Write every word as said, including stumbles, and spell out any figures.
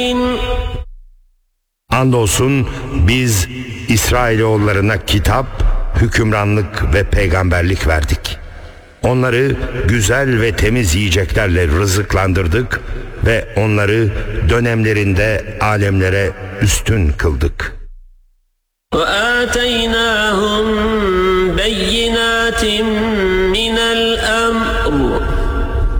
Andolsun biz İsrailoğullarına kitap, hükümranlık ve peygamberlik verdik. Onları güzel ve temiz yiyeceklerle rızıklandırdık ve onları dönemlerinde alemlere üstün kıldık. وَآتَيْنَاهُمْ بَيِّنَاتٍ